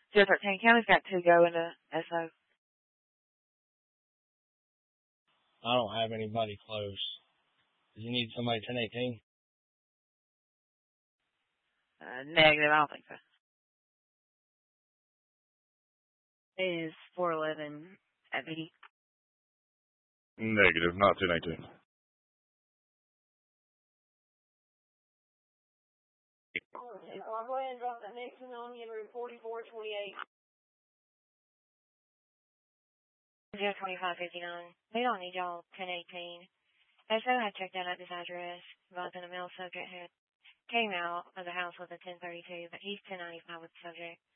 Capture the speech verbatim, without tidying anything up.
Joe thirteen County's got two going to S O. I don't have anybody close. Do you need somebody ten eighteen? Uh, negative, I don't think so. It is four eleven at B D. Negative, not ten eighteen. I'll go ahead and drop that next one on you, forty-four twenty-eight. zero twenty-five fifty-nine. We don't need y'all ten eighteen. S O had checked out at this address, advising a male subject had came out of the house with a ten thirty-two, but he's ten ninety-five with the subject.